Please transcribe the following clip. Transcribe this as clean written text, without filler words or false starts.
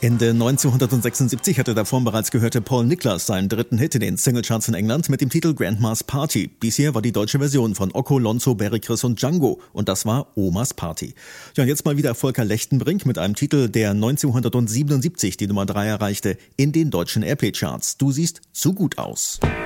Ende 1976 hatte der vorhin bereits gehörte Paul Nicholas seinen dritten Hit in den Singlecharts in England mit dem Titel Grandma's Party. Dies hier war die deutsche Version von Occo, Lonzo, Barry Chris und Django und das war Omas Party. Ja, und jetzt mal wieder Volker Lechtenbrink mit einem Titel, der 1977 die Nummer 3 erreichte in den deutschen Airplay-Charts. Du siehst zu gut aus.